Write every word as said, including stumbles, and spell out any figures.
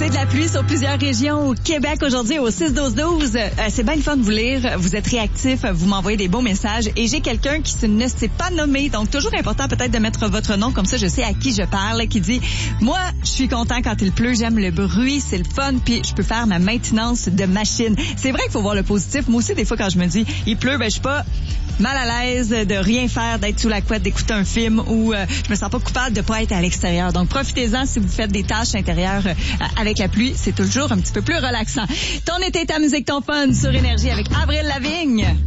parler de la pluie sur plusieurs régions au Québec aujourd'hui au six douze douze. Euh, c'est bien le fun de vous lire. Vous êtes réactifs, vous m'envoyez des beaux messages et j'ai quelqu'un qui ne s'est pas nommé. Donc, toujours important peut-être de mettre votre nom, comme ça je sais à qui je parle, qui dit « Moi, je suis content quand il pleut, j'aime le bruit, c'est le fun, puis je peux faire ma maintenance de machine. » C'est vrai qu'il faut voir le positif. Moi aussi, des fois, quand je me dis « Il pleut, ben je suis pas... » mal à l'aise de rien faire, d'être sous la couette, d'écouter un film ou euh, je me sens pas coupable de pas être à l'extérieur. Donc, profitez-en si vous faites des tâches intérieures euh, avec la pluie. C'est toujours un petit peu plus relaxant. Ton été, ta musique, ton fun sur Énergie avec Avril Lavigne.